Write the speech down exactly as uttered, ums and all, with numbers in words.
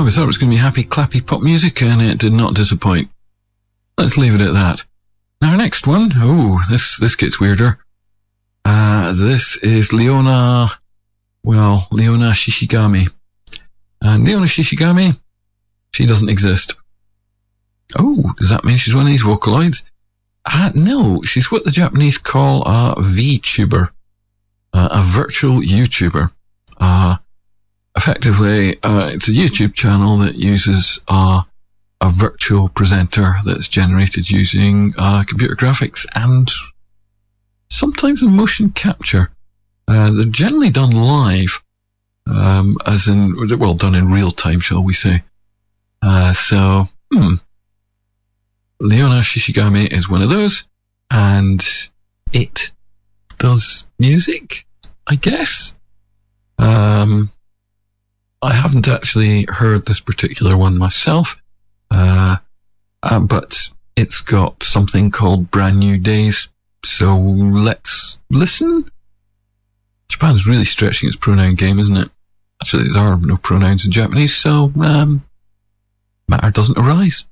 we thought it was going to be happy, clappy pop music, and it did not disappoint. Let's leave it at that. Now, our next one, oh, this, this gets weirder. Uh, this is Leona, well, Leona Shishigami. And Leona Shishigami, she doesn't exist. Oh, does that mean she's one of these Vocaloids? Uh, no, she's what the Japanese call a VTuber, uh, a virtual YouTuber. Uh, effectively, uh, it's a YouTube channel that uses uh, a virtual presenter that's generated using uh, computer graphics and sometimes motion capture. Uh, they're generally done live, um, as in, well, done in real time, shall we say. Uh, so, hmm. Leona Shishigami is one of those, and it does music, I guess. Um, I haven't actually heard this particular one myself, uh, uh, but it's got something called Brand New Days, so let's listen. Japan's really stretching its pronoun game, isn't it? Actually, there are no pronouns in Japanese, so um, matter doesn't arise.